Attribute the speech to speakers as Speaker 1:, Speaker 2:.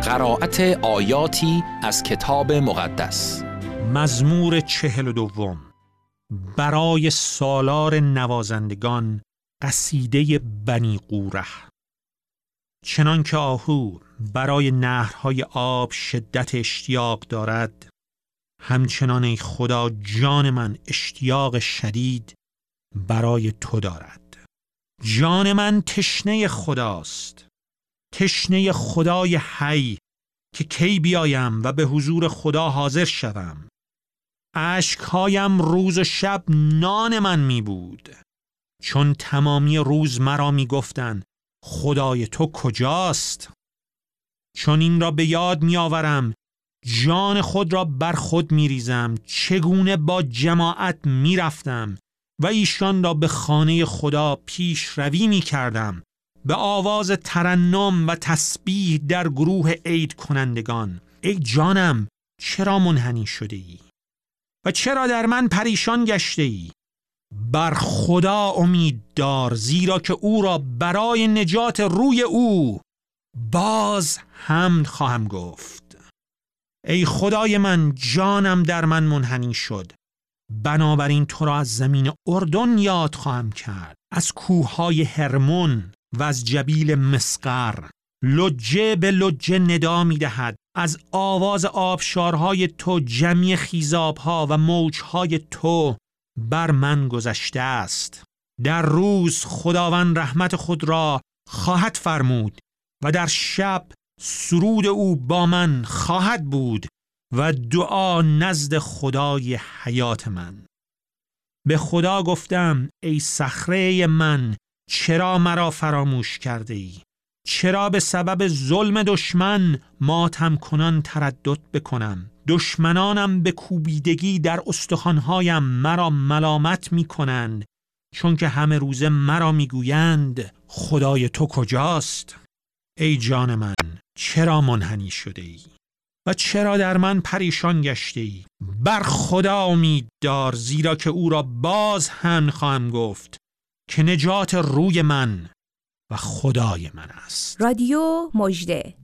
Speaker 1: قرائت آیاتی از کتاب مقدس.
Speaker 2: مزمور 42 برای سالار نوازندگان، قصیده بنی قوره. چنان که آهو برای نهرهای آب شدت اشتیاق دارد، همچنان ای خدا جان من اشتیاق شدید برای تو دارد. جان من تشنه خداست، تشنه خدای حی، که کی بیایم و به حضور خدا حاضر شوم. اشکهایم روز و شب نان من می بود، چون تمامی روز مرا می گفتند خدای تو کجاست؟ چون این را به یاد می آورم، جان خود را بر خود می ریزم، چگونه با جماعت می رفتم و ایشان را به خانه خدا پیش روی می کردم، به آواز ترنم و تسبیح در گروه عید کنندگان. ای جانم چرا منحنی شده ای؟ و چرا در من پریشان گشته ای؟ بر خدا امید دار، زیرا که او را برای نجات روی او باز حمد خواهم گفت. ای خدای من، جانم در من منحنی شد، بنابراین تو را از زمین اردن یاد خواهم کرد، از کوههای هرمون و از جبیل مسقر. لجه به لجه ندا می دهد، از آواز آبشارهای تو جمعی خیزابها و موجهای تو بر من گذشته است. در روز خداوند رحمت خود را خواهد فرمود و در شب سرود او با من خواهد بود و دعا نزد خدای حیات من. به خدا گفتم ای صخره من، چرا مرا فراموش کرده ای؟ چرا به سبب ظلم دشمن ماتم کنان تردد بکنم؟ دشمنانم به کوبیدگی در استخوانهایم مرا ملامت می کنند، چون که همه روزه مرا می گویند خدای تو کجاست؟ ای جان من چرا منحنی شده ای؟ و چرا در من پریشان گشته ای؟ بر خدا امید دار، زیرا که او را باز هم خواهم گفت که نجات روی من و خدای من است.
Speaker 3: رادیو مژده